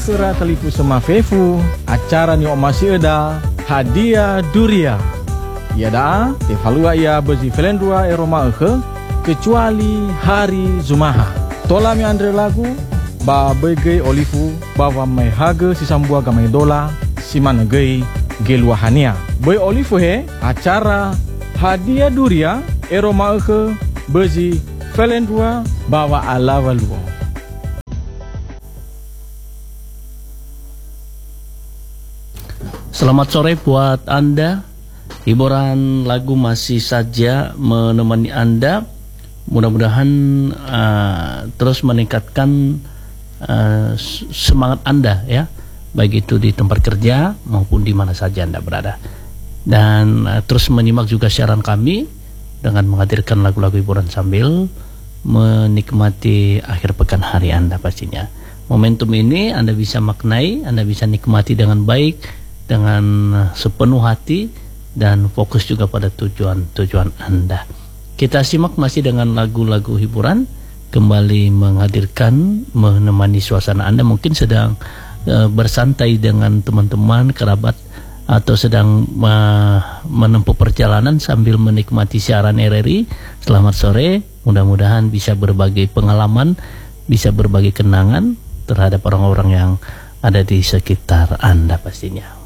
Kera telipu sama fefu acara ni masih ada hadiah duria. Ya dah, tevalua ia bezi felendua eroma kecuali hari Zumaha. Tola mi andre lagu ba bege olifu bawa mai haga si sambua gamai dola si mana gei geluahania. Boy olifu he acara hadiah duria eroma bezi felendua bawa alawaluo. Selamat sore buat Anda. Hiburan lagu masih saja menemani Anda. Mudah-mudahan terus meningkatkan semangat Anda ya, baik itu di tempat kerja maupun di mana saja Anda berada. Dan terus menyimak juga siaran kami dengan menghadirkan lagu-lagu hiburan sambil menikmati akhir pekan hari Anda pastinya. Momentum ini Anda bisa maknai, Anda bisa nikmati dengan baik, dengan sepenuh hati dan fokus juga pada tujuan Anda. Kita simak masih dengan lagu-lagu hiburan, kembali menghadirkan, menemani suasana Anda mungkin sedang bersantai dengan teman-teman, kerabat, atau sedang menempuh perjalanan sambil menikmati siaran RRI. Selamat sore, mudah-mudahan bisa berbagi pengalaman, bisa berbagi kenangan terhadap orang-orang yang ada di sekitar Anda pastinya.